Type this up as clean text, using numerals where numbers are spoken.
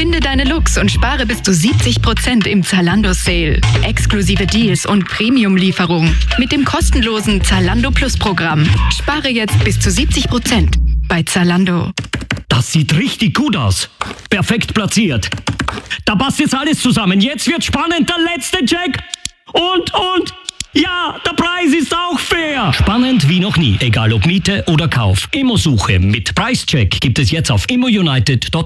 Finde deine Looks und spare bis zu 70% im Zalando Sale. Exklusive Deals und Premium-Lieferung mit dem kostenlosen Zalando Plus Programm. Spare jetzt bis zu 70% bei Zalando. Das sieht richtig gut aus. Perfekt platziert. Da passt jetzt alles zusammen. Jetzt wird spannend. Der letzte Check. Und. Ja, der Preis ist auch fair. Spannend wie noch nie. Egal ob Miete oder Kauf. Immosuche mit Preischeck gibt es jetzt auf immounited.com.